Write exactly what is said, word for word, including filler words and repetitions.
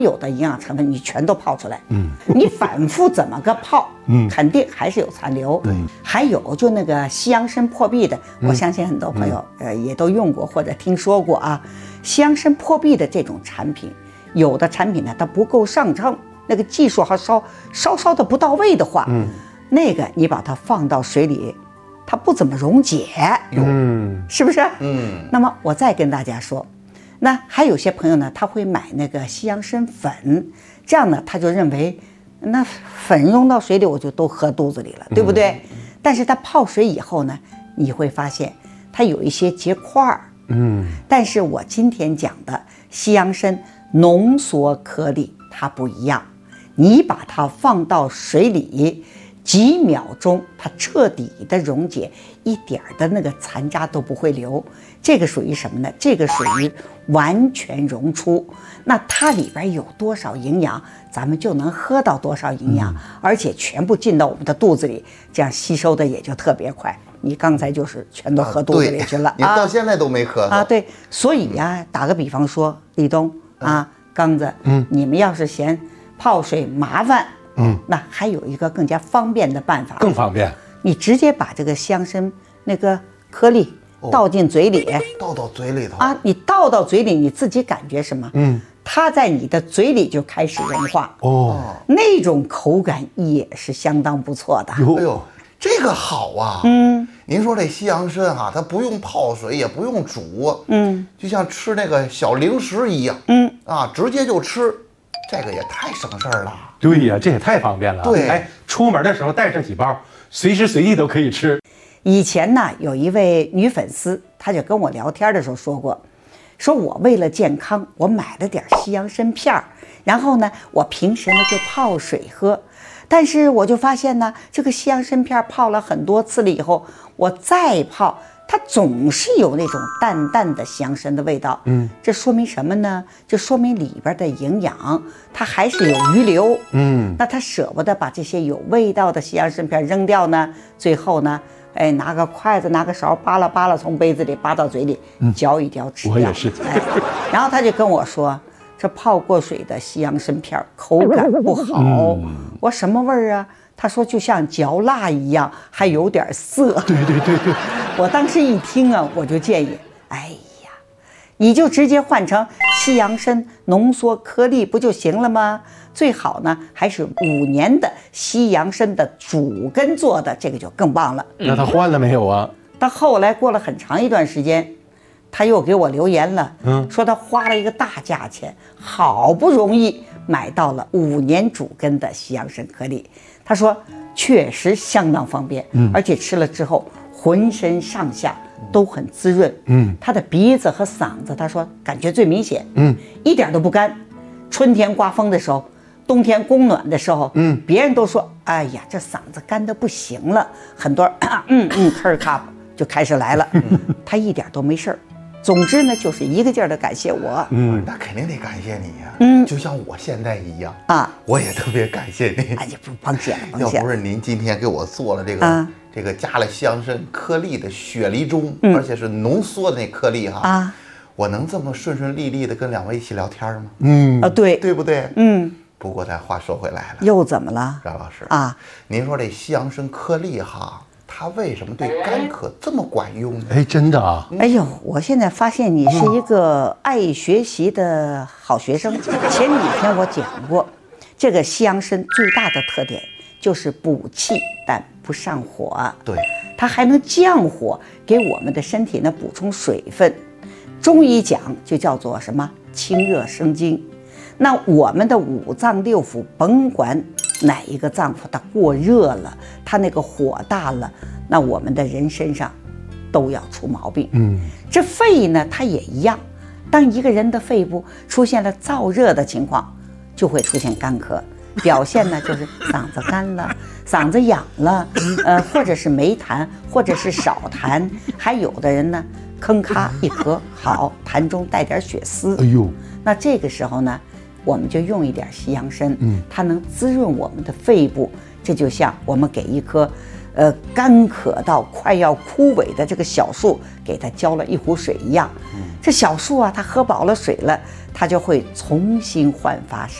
有的营养成分你全都泡出来，嗯，你反复怎么个泡，嗯，肯定还是有残留。对，还有就那个西洋参破壁的，嗯、我相信很多朋友、嗯、呃也都用过或者听说过啊。西洋参破壁的这种产品，有的产品呢它不够上乘，那个技术还稍稍稍的不到位的话，嗯，那个你把它放到水里，它不怎么溶解，嗯，是不是？嗯。那么我再跟大家说。那还有些朋友呢，他会买那个西洋参粉，这样呢，他就认为那粉溶到水里我就都喝肚子里了，对不对？嗯、但是它泡水以后呢，你会发现它有一些结块儿，嗯。但是我今天讲的西洋参浓缩颗粒它不一样，你把它放到水里。几秒钟，它彻底的溶解，一点的那个残渣都不会留。这个属于什么呢？这个属于完全溶出。那它里边有多少营养，咱们就能喝到多少营养，嗯、而且全部进到我们的肚子里，这样吸收的也就特别快。你刚才就是全都喝肚子里去了，啊、 你到现在都没喝啊？对，所以呀、啊，打个比方说，立冬啊，刚子，嗯，你们要是嫌泡水麻烦。嗯，那还有一个更加方便的办法， 更方便， 你直接把这个西洋参那个颗粒倒进嘴里，哦、 倒到嘴里头啊，你倒到嘴里，你自己感觉什么？嗯，它在你的嘴里就开始融化，哦，那种口感也是相当不错的。 哎呦，这个好啊！嗯，您说这西洋参哈、啊，它不用泡水，也不用煮，嗯，就像吃那个小零食一样，嗯啊，直接就吃。这个也太省事儿了。 对呀，这也太方便了。 对， 哎，出门的时候带上几包，随时随地都可以吃。 以前呢，有一位女粉丝，她就跟我聊天的时候说过，说我为了健康，我买了点西洋参片儿，然后呢，我平时呢就泡水喝，但是我就发现呢，这个西洋参片泡了很多次了以后，我再泡。它总是有那种淡淡的西洋参的味道，嗯，这说明什么呢？这说明里边的营养它还是有余留，嗯，那他舍不得把这些有味道的西洋参片扔掉呢，最后呢，哎，拿个筷子拿个勺扒拉扒拉从杯子里扒到嘴里，嗯、嚼一嚼吃掉。 我也是， 哎，然后他就跟我说，这泡过水的西洋参片口感不好，嗯、我什么味儿啊？他说就像嚼蜡一样，还有点涩。 对对对对， 我当时一听啊，我就建议，哎呀，你就直接换成西洋参浓缩颗粒不就行了吗？最好呢还是五年的西洋参的主根做的，这个就更棒了。 那他换了没有啊？ 他后来过了很长一段时间，他又给我留言了，嗯，说他花了一个大价钱，好不容易买到了五年主根的西洋参颗粒。他说确实相当方便，嗯，而且吃了之后浑身上下都很滋润，嗯，他的鼻子和嗓子他说感觉最明显，嗯，一点都不干。春天刮风的时候，冬天供暖的时候，嗯，别人都说哎呀这嗓子干得不行了，很多嗯嗯咳咔就开始来了，他一点都没事儿。总之呢，就是一个劲儿的感谢我。 嗯，那肯定得感谢你呀。嗯，就像我现在一样啊，我也特别感谢你。 哎呀，不甭谢了， 要不是您今天给我做了这个、啊、这个加了西洋参颗粒的雪梨盅，嗯、而且是浓缩的那颗粒哈啊，我能这么顺顺利利的跟两位一起聊天吗？ 嗯啊，对， 对不对？ 嗯。 不过咱话说回来了， 又怎么了？ 张老师啊，您说这西洋参颗粒哈。它为什么对干咳这么管用呢？ 哎，真的啊！ 哎呦，我现在发现你是一个爱学习的好学生。前几天我讲过，这个西洋参最大的特点就是补气，但不上火。 对， 它还能降火，给我们的身体呢补充水分。中医讲就叫做什么？清热生津。那我们的五脏六腑，甭管哪一个脏腑它过热了，它那个火大了，那我们的人身上都要出毛病。嗯，这肺呢，它也一样。当一个人的肺部出现了燥热的情况，就会出现干咳，表现呢就是嗓子干了，嗓子痒了，呃，或者是没痰，或者是少痰，还有的人呢，吭咔一咳，好，痰中带点血丝。哎呦，那这个时候呢？我们就用一点西洋参，嗯，它能滋润我们的肺部，这就像我们给一棵呃干渴到快要枯萎的这个小树给它浇了一壶水一样。这小树啊，它喝饱了水了，它就会重新焕发生